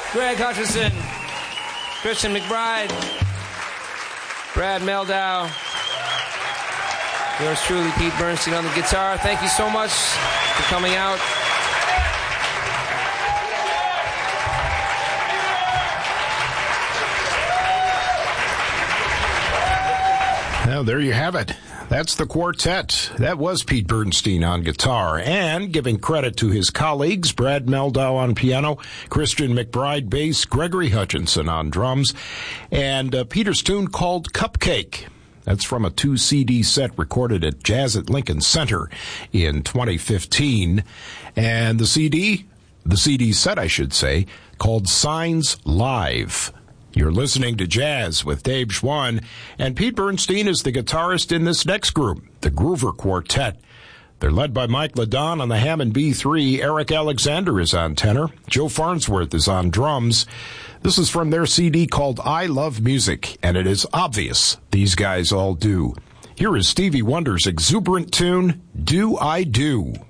Greg Hutchinson, Christian McBride, Brad Meldau, yours truly, Pete Bernstein on the guitar. Thank you so much for coming out. Now, there you have it. That's the quartet. That was Pete Bernstein on guitar. And giving credit to his colleagues, Brad Meldau on piano, Christian McBride bass, Gregory Hutchinson on drums, and Peter's tune called Cupcake. That's from a 2-CD set recorded at Jazz at Lincoln Center in 2015. And the CD set, I should say, called Signs Live. You're listening to Jazz with Dave Schwann, and Pete Bernstein is the guitarist in this next group, the Groover Quartet. They're led by Mike Ladon on the Hammond B3. Eric Alexander is on tenor. Joe Farnsworth is on drums. This is from their CD called I Love Music, and it is obvious these guys all do. Here is Stevie Wonder's exuberant tune, Do I Do?